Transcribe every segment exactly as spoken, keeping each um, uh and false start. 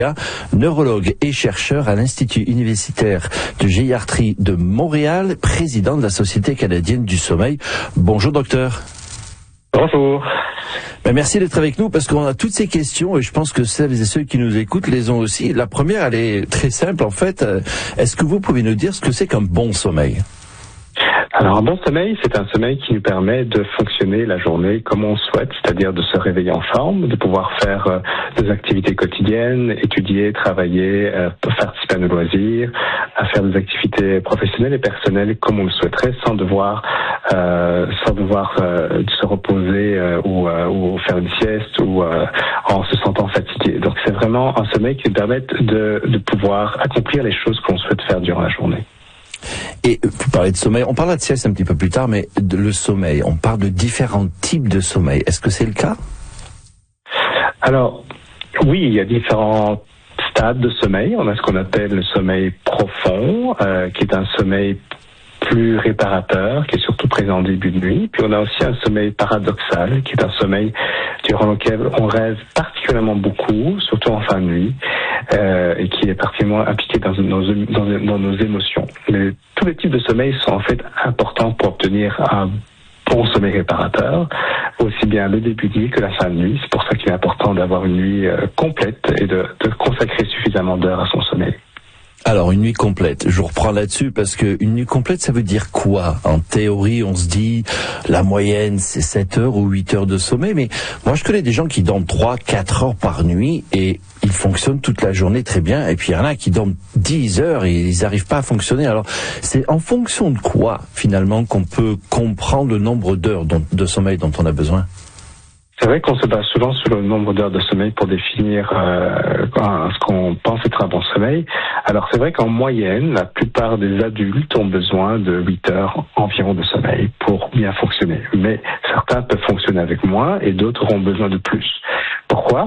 Neurologue et chercheur à l'Institut universitaire de gériatrie de Montréal, président de la Société canadienne du sommeil. Bonjour docteur. Bonjour. Ben merci d'être avec nous parce qu'on a toutes ces questions et je pense que celles et ceux qui nous écoutent les ont aussi. La première, elle est très simple en fait. Est-ce que vous pouvez nous dire ce que c'est qu'un bon sommeil ? Alors un bon sommeil, c'est un sommeil qui nous permet de fonctionner la journée comme on souhaite, c'est-à-dire de se réveiller en forme, de pouvoir faire euh, des activités quotidiennes, étudier, travailler, euh, participer à nos loisirs, à faire des activités professionnelles et personnelles comme on le souhaiterait, sans devoir euh, sans devoir euh, se reposer euh, ou, euh, ou faire une sieste ou euh, en se sentant fatigué. Donc c'est vraiment un sommeil qui nous permet de, de pouvoir accomplir les choses qu'on souhaite faire durant la journée. Et vous parlez de sommeil, on parlera de sieste un petit peu plus tard, mais de, le sommeil, on parle de différents types de sommeil. Est-ce que c'est le cas ? Alors, oui, il y a différents stades de sommeil. On a ce qu'on appelle le sommeil profond, euh, qui est un sommeil plus réparateur, qui est surtout présent en début de nuit. Puis on a aussi un sommeil paradoxal, qui est un sommeil durant lequel on rêve particulièrement beaucoup, surtout en fin de nuit, euh, et qui est particulièrement impliqué dans nos, dans, dans nos émotions. Mais tous les types de sommeil sont en fait importants pour obtenir un bon sommeil réparateur, aussi bien le début de nuit que la fin de nuit. C'est pour ça qu'il est important d'avoir une nuit euh, complète et de, de consacrer suffisamment d'heures à son sommeil. Alors, une nuit complète, je reprends là-dessus parce que une nuit complète, ça veut dire quoi ? En théorie, on se dit, la moyenne, c'est sept heures ou huit heures de sommeil, mais moi, je connais des gens qui dorment trois, quatre heures par nuit et ils fonctionnent toute la journée très bien, et puis il y en a qui dorment dix heures et ils n'arrivent pas à fonctionner. Alors, c'est en fonction de quoi, finalement, qu'on peut comprendre le nombre d'heures de sommeil dont on a besoin ? C'est vrai qu'on se base souvent sur le nombre d'heures de sommeil pour définir euh, ce qu'on pense être un bon sommeil. Alors c'est vrai qu'en moyenne, la plupart des adultes ont besoin de huit heures environ de sommeil pour bien fonctionner. Mais certains peuvent fonctionner avec moins et d'autres auront besoin de plus. Pourquoi ?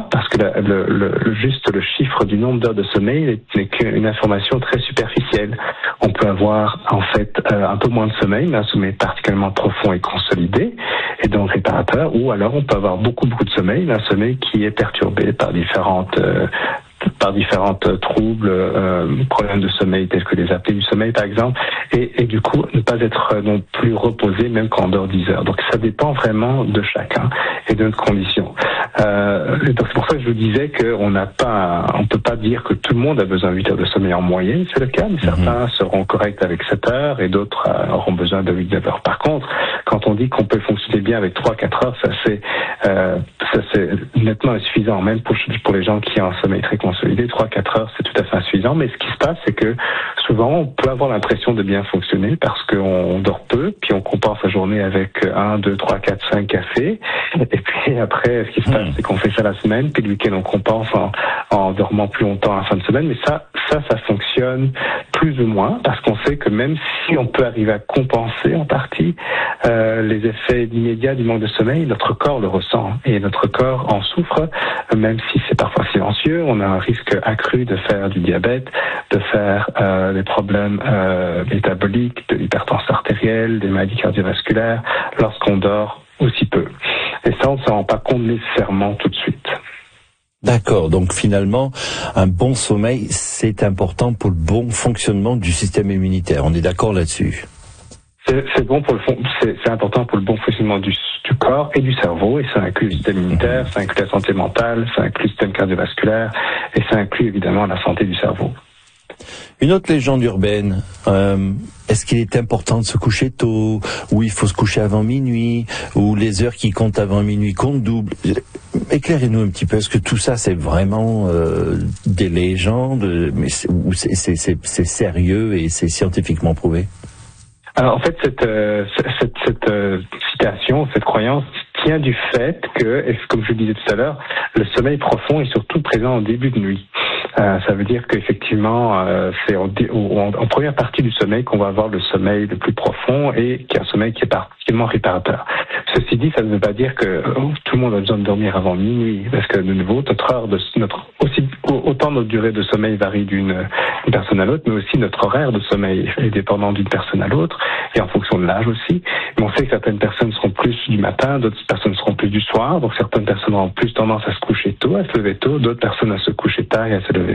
Parce que le, le, le, juste le chiffre du nombre d'heures de sommeil n'est qu'une information très superficielle. On peut avoir en fait euh, un peu moins de sommeil, mais un sommeil particulièrement profond et consolidé, et donc réparateur, ou alors on peut avoir beaucoup beaucoup de sommeil, mais un sommeil qui est perturbé par différentes euh, par différentes troubles, euh, problèmes de sommeil tels que les apnées du sommeil par exemple, et, et du coup ne pas être non plus reposé même quand on dort dix heures. Donc ça dépend vraiment de chacun et de notre condition. Euh, donc c'est pour ça que je vous disais qu'on n'a pas, on peut pas dire que tout le monde a besoin de huit heures de sommeil en moyenne, c'est le cas, mais certains mm-hmm. seront corrects avec sept heures et d'autres euh, auront besoin de huit neuf heures. Par contre, quand on dit qu'on peut fonctionner bien avec trois quatre heures, ça c'est euh, ça c'est nettement insuffisant, même pour, pour les gens qui ont un sommeil très consolidé, trois quatre heures c'est tout à fait insuffisant, mais ce qui se passe c'est que souvent on peut avoir l'impression de bien fonctionner parce qu'on dort peu, puis on compense la journée avec un, deux, trois, quatre, cinq cafés, et puis après ce qui se passe c'est qu'on fait ça la semaine, puis le week-end on compense en, en dormant plus longtemps à la fin de semaine, mais ça, ça, ça fonctionne plus ou moins, parce qu'on sait que même si on peut arriver à compenser en partie euh, les effets immédiats du manque de sommeil, notre corps le ressent, et notre corps en souffre, même si c'est parfois silencieux. On a un risque accru de faire du diabète, de faire euh, des problèmes euh, métaboliques, de l'hypertension artérielle, des maladies cardiovasculaires, lorsqu'on dort aussi peu. Et ça, on ne s'en rend pas compte nécessairement tout de suite. D'accord, donc finalement, un bon sommeil, c'est important pour le bon fonctionnement du système immunitaire. On est d'accord là-dessus ? C'est, c'est bon pour le fond, c'est, c'est important pour le bon fonctionnement du, du corps et du cerveau, et ça inclut le système immunitaire, ça inclut la santé mentale, ça inclut le système cardiovasculaire, et ça inclut évidemment la santé du cerveau. Une autre légende urbaine, euh, est-ce qu'il est important de se coucher tôt, ou il faut se coucher avant minuit, ou les heures qui comptent avant minuit comptent double? Éclairez-nous un petit peu, est-ce que tout ça c'est vraiment euh, des légendes, mais c'est, ou c'est, c'est, c'est, c'est sérieux et c'est scientifiquement prouvé? Alors en fait, cette, euh, cette, cette euh, citation, cette croyance tient du fait que, et comme je le disais tout à l'heure, le sommeil profond est surtout présent en début de nuit. Euh, ça veut dire qu'effectivement, euh, c'est en, en, en première partie du sommeil qu'on va avoir le sommeil le plus profond et qui est un sommeil qui est particulièrement réparateur. Ceci dit, ça ne veut pas dire que oh, tout le monde a besoin de dormir avant minuit, parce que de nouveau, notre heure de notre aussi autant notre durée de sommeil varie d'une d'une personne à l'autre, mais aussi notre horaire de sommeil est dépendant d'une personne à l'autre, et en fonction de l'âge aussi. Mais on sait que certaines personnes seront plus du matin, d'autres personnes seront plus du soir, donc certaines personnes auront plus tendance à se coucher tôt, à se lever tôt, d'autres personnes à se coucher tard et à se lever